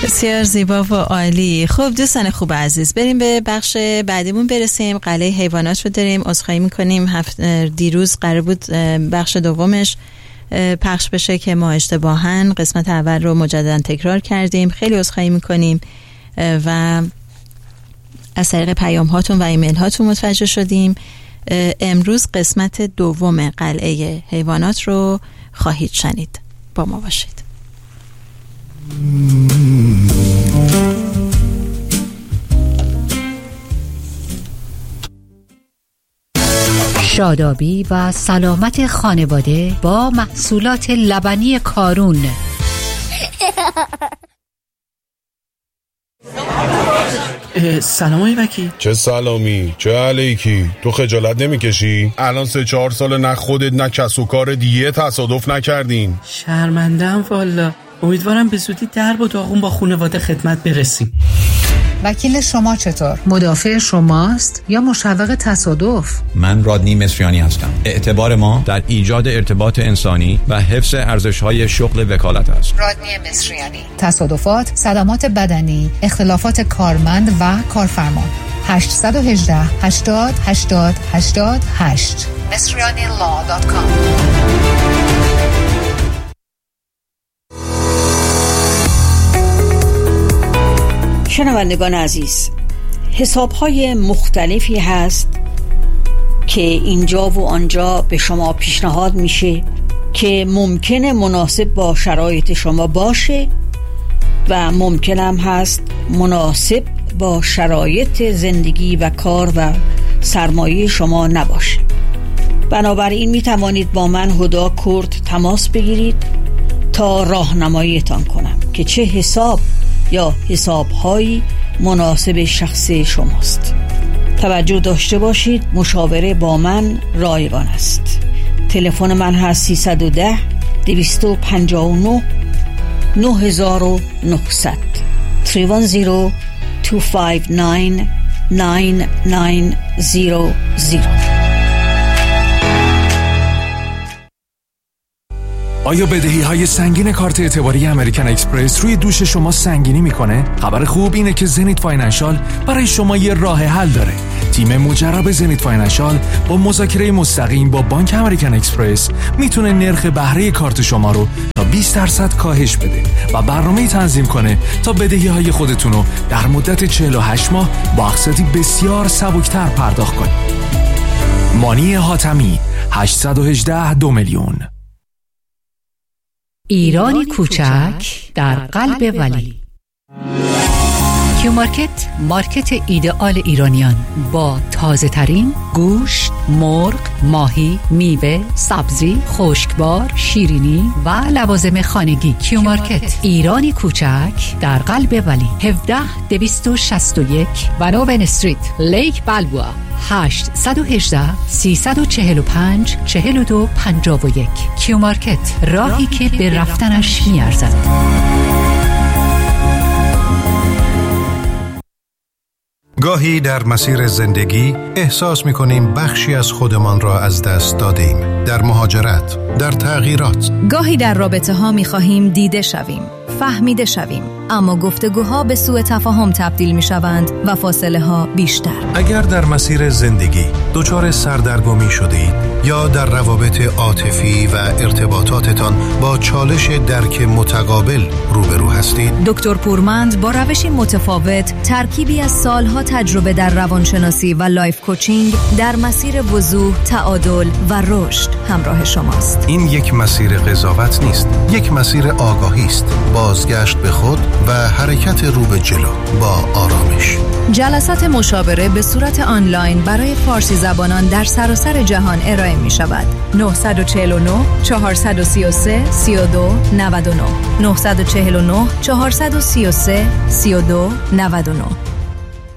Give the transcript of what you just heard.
بسیار زیبا و عالی. خب دوستان خوب عزیز، بریم به بخش بعدیمون برسیم. قلعه حیوانات رو داریم. عذرخواهی میکنیم دیروز قرار بود بخش دومش پخش بشه که ما اشتباهاً قسمت اول رو مجددا تکرار کردیم. خیلی عذرخواهی میکنیم و از طریق پیام هاتون و ایمیل هاتون متوجه شدیم. امروز قسمت دوم قلعه حیوانات رو خواهید شنید. با ما باشید. شادابی و سلامت خانواده با محصولات لبنی کارون. سلام آقای وکیل. چه سلامی چه علیکی؟ تو خجالت نمیکشی؟ الان 3-4 سال نه خودت نه کس و کار دیگه تصادف نکردین. شرمنده‌ام والا. امیدوارم به زودی درب و داغون با خانواده خدمت برسیم. وکیل شما چطور؟ مدافع شماست یا مشوق تصادف؟ من رادنی مصریانی هستم. اعتبار ما در ایجاد ارتباط انسانی و حفظ ارزش‌های شغل وکالت است. رادنی مصریانی. تصادفات، صدمات بدنی، اختلافات کارمند و کارفرما. 818 80 80 88 مصریanilaw.com. شنوندگان عزیز، حساب‌های مختلفی هست که اینجا و آنجا به شما پیشنهاد میشه که ممکنه مناسب با شرایط شما باشه و ممکن هم هست مناسب با شرایط زندگی و کار و سرمایه شما نباشه. بنابراین می توانید با من هدا کرد تماس بگیرید تا راهنماییتان کنم که چه حساب یا حساب‌هایی مناسب شخص شماست. توجه داشته باشید، مشاوره با من رایگان است. تلفن من هست 310 259 9900 310 259 9900. آیا بدهی‌های سنگین کارت اعتباری امریکن اکسپرس روی دوش شما سنگینی میکنه؟ خبر خوب اینه که زنیت فاینانشال برای شما یه راه حل داره. تیم مجرب زنیت فاینانشال با مذاکره مستقیم با بانک امریکن اکسپرس میتونه نرخ بهره کارت شما رو تا 20% کاهش بده و برنامه‌ای تنظیم کنه تا بدهی‌های خودتون رو در مدت 48 ماه با اقساطی بسیار سبکتر پرداخت کنید. مانی حاتمی 818 2 میلیون. ایرانی کوچک در قلب ولی. کیو مارکت، مارکت ایدئال ایرانیان با تازه ترین گوشت، مرغ، ماهی، میوه، سبزی، خشکبار، شیرینی و لوازم خانگی. کیو مارکت، ایرانی کوچک در قلب ولی. 17261 بناوین استریت، لیک بلبوا. 818 345 4251. کیو مارکت، راهی که به رفتنش میارزد. گاهی در مسیر زندگی احساس می‌کنیم بخشی از خودمان را از دست دادیم. در مهاجرت، در تغییرات. گاهی در رابطه‌ها می‌خواهیم دیده شویم، فهمیده شویم، اما گفتگوها به سوء تفاهم تبدیل می‌شوند و فاصله‌ها بیشتر. اگر در مسیر زندگی دچار سردرگمی شدید یا در روابط عاطفی و ارتباطاتتان با چالش درک متقابل روبرو هستید، دکتر پورمند با روشی متفاوت، ترکیبی از سالها تجربه در روانشناسی و لایف کوچینگ در مسیر وضوح، تعادل و رشد همراه شماست. این یک مسیر قضاوت نیست، یک مسیر آگاهی است، بازگشت به خود و حرکت رو به جلو با آرامش. جلسات مشاوره به صورت آنلاین برای فارسی زبانان در سراسر جهان ارائه می شود. 949 433 32 99 949 433 32 99.